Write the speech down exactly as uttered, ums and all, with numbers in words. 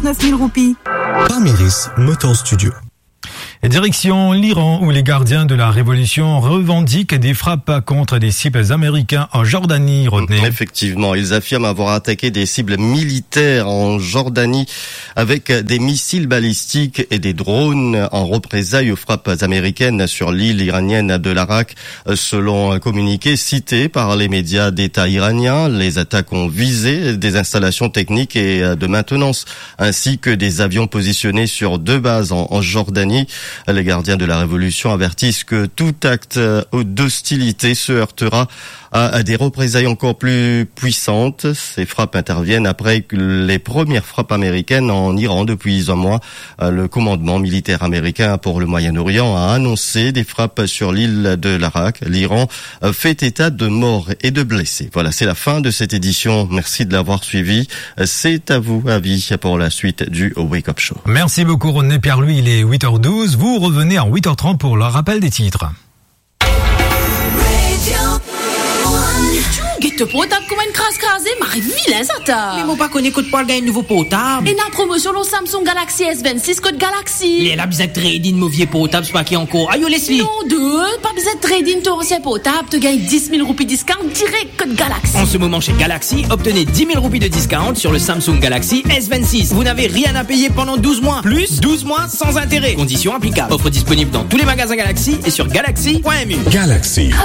neuf mille roupies. Parmiris Motor Studio. Direction l'Iran, où les gardiens de la révolution revendiquent des frappes contre des cibles américains en Jordanie, Rodney. Effectivement, ils affirment avoir attaqué des cibles militaires en Jordanie avec des missiles balistiques et des drones en représailles aux frappes américaines sur l'île iranienne de l'Arak. Selon un communiqué cité par les médias d'État iraniens, les attaques ont visé des installations techniques et de maintenance, ainsi que des avions positionnés sur deux bases en, en Jordanie. Les gardiens de la révolution avertissent que tout acte d'hostilité se heurtera à des représailles encore plus puissantes. Ces frappes interviennent après les premières frappes américaines en Iran depuis un mois. Le commandement militaire américain pour le Moyen-Orient a annoncé des frappes sur l'île de l'Arak. L'Iran fait état de morts et de blessés. Voilà, c'est la fin de cette édition. Merci de l'avoir suivi. C'est à vous, avis, pour la suite du Wake Up Show. Merci beaucoup, Rodney Pierre-Louis. Il est huit heures douze. Vous revenez en huit heures trente pour le rappel des titres. Guette potable comme une crasse crasée, marie vilain ça t'a. Mais mon pas connaît que tu parles d'un nouveau potable. Et la promotion le Samsung Galaxy S vingt-six code Galaxy. Les la bizette trading mauvais potable, c'est pas qui encore. Aïe, laisse-le. Non, deux, pas bizette trading ton ancien potable, te gagne dix mille roupies discount direct code Galaxy. En ce moment chez Galaxy, obtenez dix mille roupies de discount sur le Samsung Galaxy S vingt-six. Vous n'avez rien à payer pendant douze mois. Plus douze mois sans intérêt. Conditions applicables. Offre disponible dans tous les magasins Galaxy et sur galaxy point m u. Galaxy.